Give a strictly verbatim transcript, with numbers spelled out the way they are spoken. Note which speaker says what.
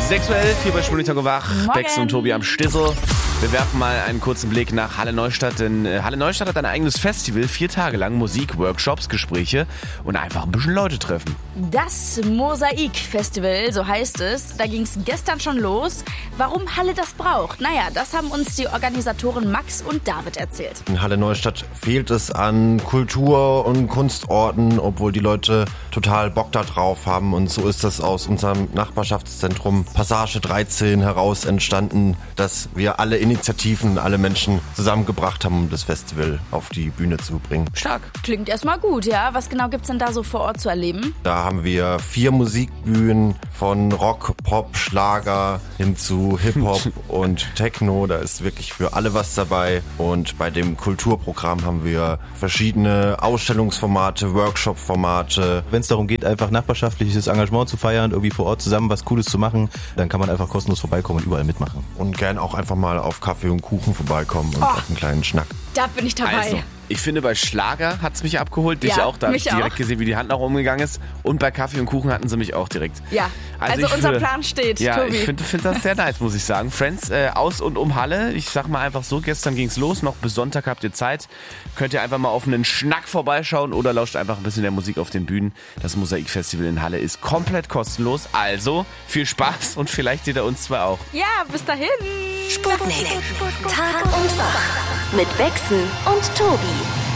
Speaker 1: Sexuell, vier bei Schwulentage wach,
Speaker 2: Morgen.
Speaker 1: Bex und Tobi am Stissel. Wir werfen mal einen kurzen Blick nach Halle Neustadt, denn äh, Halle Neustadt hat ein eigenes Festival, vier Tage lang Musik, Workshops, Gespräche und einfach ein bisschen Leute treffen.
Speaker 2: Das Mosaik-Festival, so heißt es, da ging es gestern schon los. Warum Halle das braucht? Naja, das haben uns die Organisatoren Max und David erzählt.
Speaker 3: In Halle Neustadt fehlt es an Kultur- und Kunstorten, obwohl die Leute total Bock da drauf haben. Und so ist das aus unserem Nachbarschaftszentrum Passage dreizehn heraus entstanden, dass wir alle Initiativen, alle Menschen zusammengebracht haben, um das Festival auf die Bühne zu bringen.
Speaker 1: Stark.
Speaker 2: Klingt erstmal gut, ja? Was genau gibt's denn da so vor Ort zu erleben?
Speaker 3: Da haben wir vier Musikbühnen von Rock, Pop, Schlager hin zu Hip-Hop und Techno. Da ist wirklich für alle was dabei. Und bei dem Kulturprogramm haben wir verschiedene Ausstellungsformate, Workshop-Formate.
Speaker 4: Wenn es darum geht, einfach nachbarschaftliches Engagement zu feiern, irgendwie vor Ort zusammen was Cooles zu machen, dann kann man einfach kostenlos vorbeikommen und überall mitmachen.
Speaker 3: Und gern auch einfach mal auf Kaffee und Kuchen vorbeikommen und
Speaker 2: Oh.
Speaker 3: auf einen kleinen Schnack.
Speaker 2: Da bin ich dabei.
Speaker 1: Also, ich finde, bei Schlager hat's mich abgeholt. Dich
Speaker 2: Ja,
Speaker 1: auch. Da habe
Speaker 2: mich
Speaker 1: ich direkt
Speaker 2: auch.
Speaker 1: gesehen, wie die Hand nach oben gegangen ist. Und bei Kaffee und Kuchen hatten sie mich auch direkt.
Speaker 2: Ja, also,
Speaker 1: ich
Speaker 2: unser
Speaker 1: finde-
Speaker 2: Plan steht,
Speaker 1: Ja,
Speaker 2: Tobi.
Speaker 1: ich finde find das sehr nice, muss ich sagen. Friends, äh, aus und um Halle. Ich sag mal einfach so, gestern ging's los. Noch bis Sonntag habt ihr Zeit. Könnt ihr einfach mal auf einen Schnack vorbeischauen oder lauscht einfach ein bisschen der Musik auf den Bühnen. Das Mosaik-Festival in Halle ist komplett kostenlos. Also, viel Spaß und vielleicht seht ihr uns zwei auch.
Speaker 2: Ja, bis dahin.
Speaker 5: Sputnik. Tag und Wach. Mit Bexen und Tobi.